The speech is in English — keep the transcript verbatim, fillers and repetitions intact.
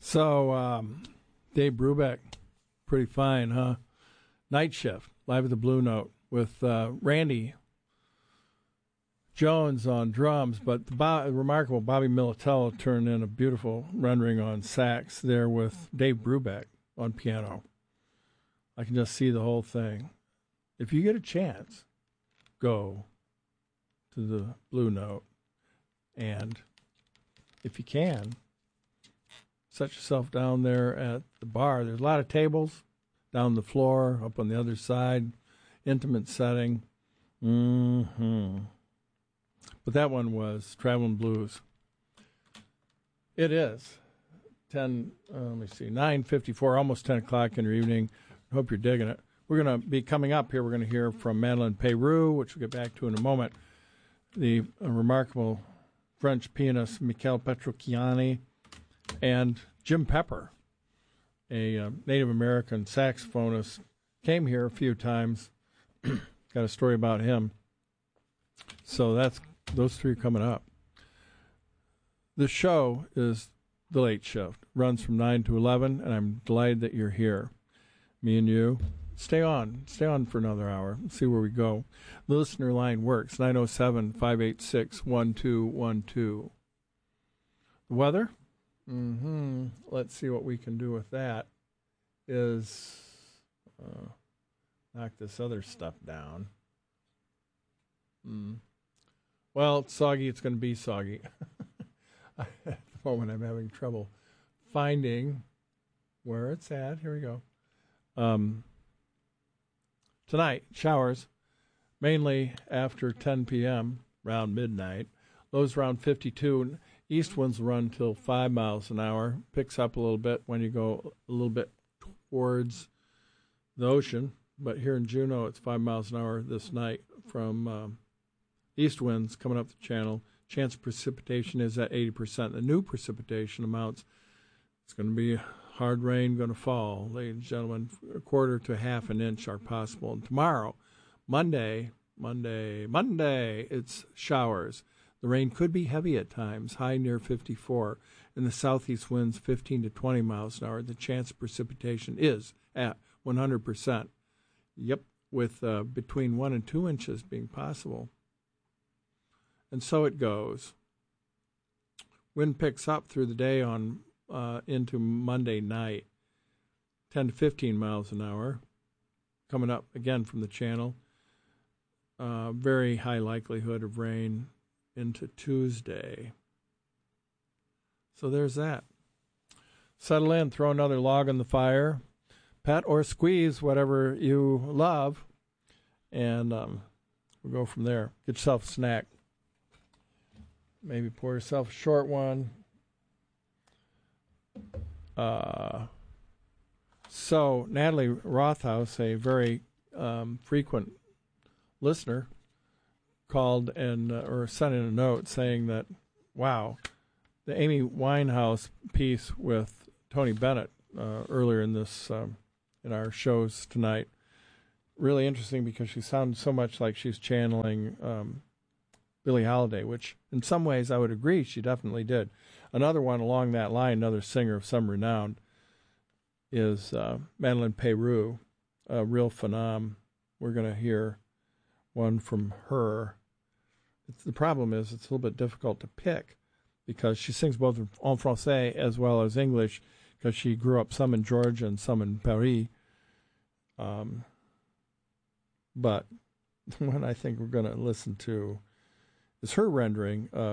So, um, Dave Brubeck, pretty fine, huh? Night Shift, live at the Blue Note with uh, Randy Jones on drums, but the Bo- remarkable Bobby Militello turned in a beautiful rendering on sax there with Dave Brubeck on piano. I can just see the whole thing. If you get a chance, go to the Blue Note, and if you can, set yourself down there at the bar. There's a lot of tables down the floor, up on the other side, intimate setting. Mm-hmm. But that one was Traveling Blues. It is ten. Uh, let me see, nine fifty-four, almost ten o'clock in your evening. I hope you're digging it. We're going to be coming up here. We're going to hear from Madeleine Peyrou, which we'll get back to in a moment. The uh, remarkable French pianist Michel Petrucciani, and Jim Pepper, a uh, Native American saxophonist, came here a few times. Got a story about him. So that's those three coming up. The show is The Late Shift. Runs from nine to eleven, and I'm delighted that you're here. Me and you. Stay on. Stay on for another hour. See where we go. The listener line works, nine oh seven, five eight six, one two one two. The weather? Mm-hmm. Let's see what we can do with that. Is uh, knock this other stuff down. Mm. Well, it's soggy. It's going to be soggy. At the moment, I'm having trouble finding where it's at. Here we go. Um, tonight, showers, mainly after ten p.m., around midnight. Lows around fifty-two. East winds run till five miles an hour. Picks up a little bit when you go a little bit towards the ocean. But here in Juneau, it's five miles an hour this night from um, east winds coming up the channel. Chance of precipitation is at eighty percent. The new precipitation amounts, it's going to be hard rain going to fall, ladies and gentlemen. A quarter to half an inch are possible. And tomorrow, Monday, Monday, Monday, it's showers. The rain could be heavy at times, high near fifty-four, and the southeast winds fifteen to twenty miles an hour. The chance of precipitation is at one hundred percent. Yep, with uh, between one and two inches being possible. And so it goes. Wind picks up through the day on uh, into Monday night, ten to fifteen miles an hour, coming up again from the channel. Uh, very high likelihood of rain into Tuesday. So there's that. Settle in, throw another log on the fire, pet or squeeze, whatever you love, and um, we'll go from there. Get yourself a snack. Maybe pour yourself a short one. Uh, so Natalie Rothaus, a very um, frequent listener, called and uh, or sent in a note saying that, wow, the Amy Winehouse piece with Tony Bennett uh, earlier in this um, in our shows tonight, really interesting because she sounded so much like she's channeling um, Billie Holiday, which in some ways I would agree she definitely did. Another one along that line, another singer of some renown, is uh, Madeleine Peyrou, a real phenom. We're going to hear one from her. It's, the problem is it's a little bit difficult to pick because she sings both en français as well as English because she grew up some in Georgia and some in Paris. Um, but the one I think we're going to listen to is her rendering of